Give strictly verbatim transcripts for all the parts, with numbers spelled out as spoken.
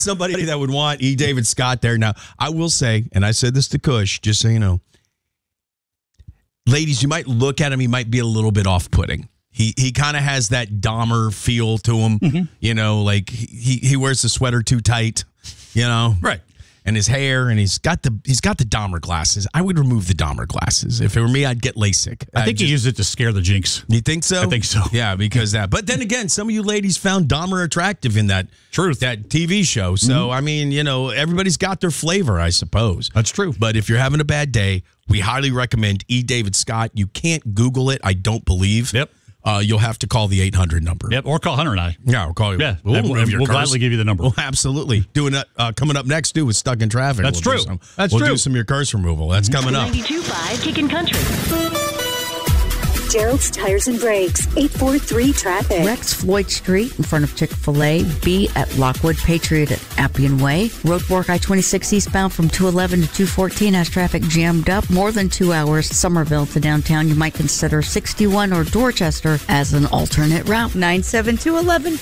somebody that would want E. David Scott there. Now, I will say, and I said this to Kush, just so you know, ladies, you might look at him, he might be a little bit off-putting. He he kind of has that Dahmer feel to him, mm-hmm. you know, like he, he wears the sweater too tight, you know. Right. And his hair, and he's got the he's got the Dahmer glasses. I would remove the Dahmer glasses. If it were me, I'd get LASIK. I think I'd he just, used it to scare the jinx. You think so? I think so. Yeah, because that. But then again, some of you ladies found Dahmer attractive in that Truth. that T V show. So, mm-hmm. I mean, you know, everybody's got their flavor, I suppose. That's true. But if you're having a bad day, we highly recommend E. David Scott. You can't Google it, I don't believe. Yep. Uh, you'll have to call the eight hundred number. Yep, or call Hunter and I. Yeah, we'll call you. Yeah, we'll, we'll, we'll gladly give you the number. Well, absolutely. Doing that uh, coming up next, too, with Stuck in Traffic. That's we'll true. Some, That's we'll true. We'll do some of your curse removal. That's coming up. ninety-two point five Kickin' Country. Gerald's Tires and Brakes, eight four three traffic. Rex Floyd Street in front of Chick-fil-A. B at Lockwood, Patriot at Appian Way. Roadwork I twenty-six eastbound from two eleven to two fourteen has traffic jammed up. More than two hours. Somerville to downtown. You might consider sixty-one or Dorchester as an alternate route. nine seven two eleven.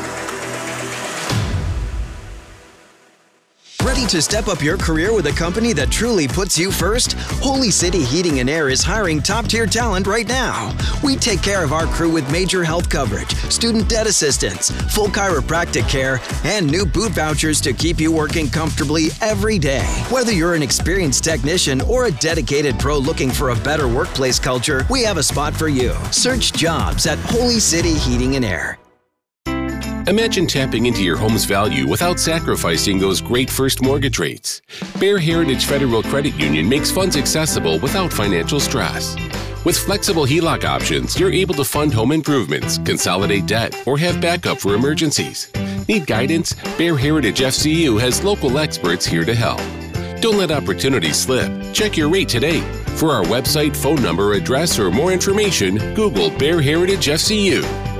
Ready to step up your career with a company that truly puts you first? Holy City Heating and Air is hiring top-tier talent right now. We take care of our crew with major health coverage, student debt assistance, full chiropractic care, and new boot vouchers to keep you working comfortably every day. Whether you're an experienced technician or a dedicated pro looking for a better workplace culture, we have a spot for you. Search jobs at Holy City Heating and Air. Imagine tapping into your home's value without sacrificing those great first mortgage rates. Bear Heritage Federal Credit Union makes funds accessible without financial stress. With flexible H E L O C options, you're able to fund home improvements, consolidate debt, or have backup for emergencies. Need guidance? Bear Heritage F C U has local experts here to help. Don't let opportunities slip. Check your rate today. For our website, phone number, address, or more information, Google Bear Heritage F C U.